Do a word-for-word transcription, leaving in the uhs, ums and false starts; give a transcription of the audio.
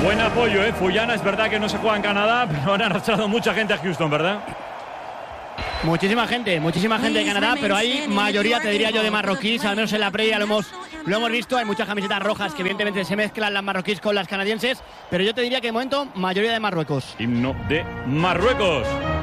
Buen apoyo, ¿eh? Fuyana, es verdad que no se juega en Canadá, pero han arrastrado mucha gente a Houston, ¿verdad? Muchísima gente, muchísima gente de Canadá, pero hay mayoría, te diría yo, de marroquíes, al menos en la previa lo hemos, lo hemos visto. Hay muchas camisetas rojas que evidentemente se mezclan las marroquíes con las canadienses, pero yo te diría que de momento mayoría de Marruecos. Himno de Marruecos.